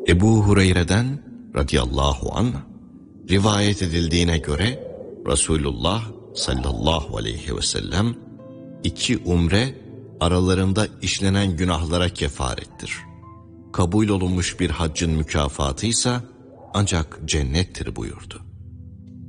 Ebu Hureyre'den radıyallahu anh rivayet edildiğine göre Resulullah sallallahu aleyhi ve sellem 2 umre aralarında işlenen günahlara kefarettir. Kabul olunmuş bir haccın mükafatıysa ancak cennettir buyurdu.